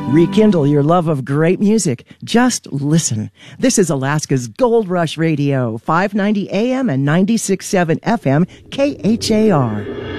Rekindle your love of great music. Just listen. This is Alaska's Gold Rush Radio, 590 AM and 96.7 FM, KHAR.